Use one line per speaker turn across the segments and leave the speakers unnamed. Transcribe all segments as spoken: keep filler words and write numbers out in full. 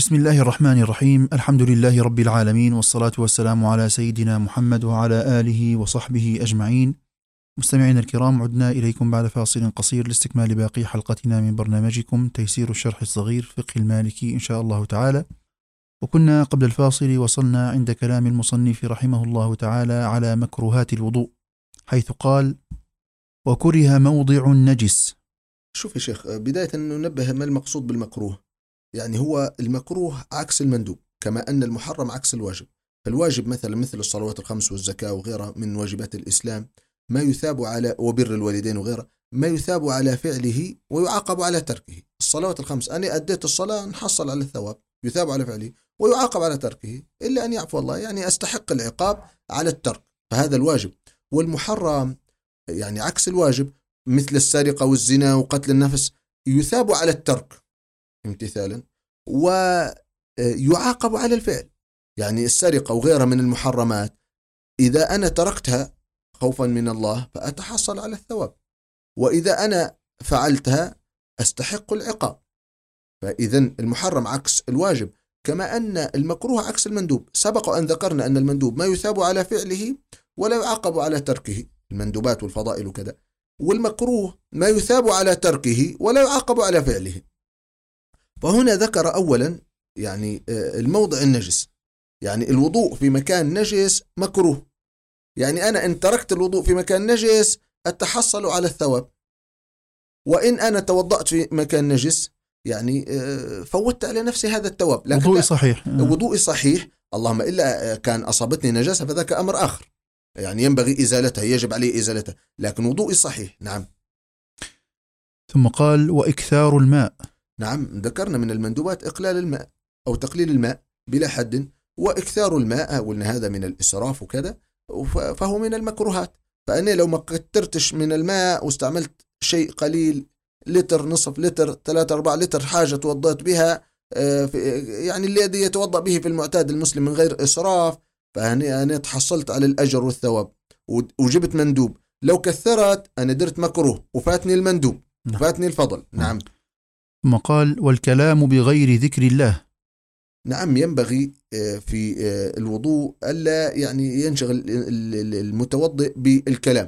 بسم الله الرحمن الرحيم. الحمد لله رب العالمين، والصلاة والسلام على سيدنا محمد وعلى آله وصحبه أجمعين. مستمعينا الكرام، عدنا إليكم بعد فاصل قصير لاستكمال باقي حلقتنا من برنامجكم تيسير الشرح الصغير فقه المالكي إن شاء الله تعالى. وكنا قبل الفاصل وصلنا عند كلام المصنف رحمه الله تعالى على مكروهات الوضوء، حيث قال: وكره موضع النجس.
شوف يا شيخ، بداية ننبه ما المقصود بالمكروه. يعني هو المكروه عكس المندوب، كما أن المحرم عكس الواجب. فالواجب مثلا مثل الصلوات الخمس والزكاة وغيرها من واجبات الإسلام، ما يثاب على وبر الوالدين وغيرها، ما يثاب على فعله ويعاقب على تركه. الصلوات الخمس أنا أديت الصلاة نحصل على الثواب، يثاب على فعله ويعاقب على تركه، إلا أن يعفو الله، يعني أستحق العقاب على الترك، فهذا الواجب. والمحرم يعني عكس الواجب، مثل السرقة والزنا وقتل النفس، يثاب على الترك امتثالا ويعاقب على الفعل. يعني السرقة وغيرها من المحرمات، إذا أنا تركتها خوفا من الله فأتحصل على الثواب، وإذا أنا فعلتها أستحق العقاب. فإذا المحرم عكس الواجب، كما أن المكروه عكس المندوب. سبق أن ذكرنا أن المندوب ما يثاب على فعله ولا يعاقب على تركه، المندوبات والفضائل وكذا، والمكروه ما يثاب على تركه ولا يعاقب على فعله. فهنا ذكر أولا يعني الموضع النجس، يعني الوضوء في مكان نجس مكروه. يعني أنا إن تركت الوضوء في مكان نجس أتحصل على الثواب، وإن أنا توضأت في مكان نجس يعني فوتت على نفسي هذا الثواب. لكن
وضوئي صحيح،
وضوئي صحيح، اللهم إلا كان أصابتني نجاسة فذاك أمر آخر، يعني ينبغي إزالتها، يجب عليه إزالتها، لكن وضوئي صحيح. نعم.
ثم قال: وإكثار الماء.
نعم، ذكرنا من المندوبات إقلال الماء أو تقليل الماء بلا حد، وإكثار الماء قلنا هذا من الإسراف وكذا، فهو من المكروهات. فأنا لو ما كترتش من الماء واستعملت شيء قليل، لتر، نصف لتر، ثلاثة أربعة لتر، حاجة توضأت بها يعني الذي يتوضأ به في المعتاد المسلم من غير إسراف، فأنا أنا تحصلت على الأجر والثواب وجبت مندوب. لو كثرت أنا درت مكروه وفاتني المندوب، وفاتني الفضل. نعم.
ثم قال: والكلام بغير ذكر الله.
نعم، ينبغي في الوضوء ألا يعني ينشغل المتوضئ بالكلام.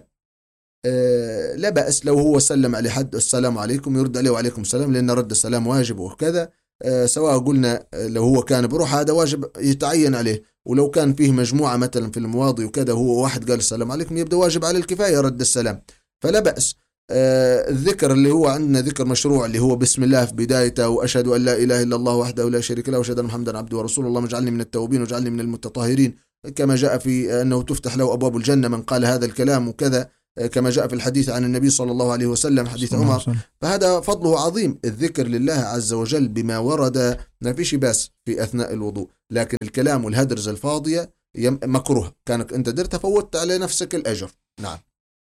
لا بأس لو هو سلم على حد السلام عليكم يرد عليه وعليكم السلام، لأن رد السلام واجب وكذا. سواء قلنا لو هو كان بروح هذا واجب يتعين عليه، ولو كان فيه مجموعة مثلا في المواضي وكذا هو واحد قال السلام عليكم يبدأ واجب على الكفاية رد السلام، فلا بأس. آه الذكر اللي هو عندنا ذكر مشروع اللي هو بسم الله في بدايته، وأشهد أن لا إله إلا الله وحده لا شريك له وأشهد أن محمدا عبده ورسوله، اللهم اجعلني من التوابين واجعلني من المتطهرين، كما جاء في أنه تفتح له أبواب الجنة من قال هذا الكلام وكذا، كما جاء في الحديث عن النبي صلى الله عليه وسلم حديث عمر. فهذا فضله عظيم، الذكر لله عز وجل بما ورد، ما فيش باس في أثناء الوضوء. لكن الكلام والهدرز الفاضية مكروه، كانك أنت درت فوت على نفسك الأجر. نعم.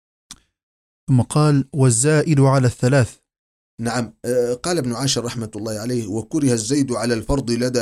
ثم قال: والزائد على الثلاث.
نعم، قال ابن عاشر رحمة الله عليه: وكره الزيد على الفرض لدى